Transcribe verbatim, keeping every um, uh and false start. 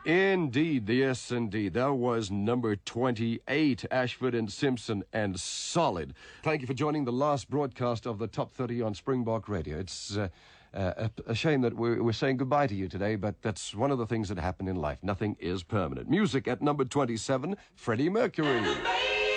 Indeed, yes, indeed. That was number twenty-eight, Ashford and Simpson and Solid. Thank you for joining the last broadcast of the Top thirty on Springbok Radio. It's uh, uh, a, a shame that we're, we're saying goodbye to you today, but that's one of the things that happen in life. Nothing is permanent. Music at number twenty-seven, Freddie Mercury.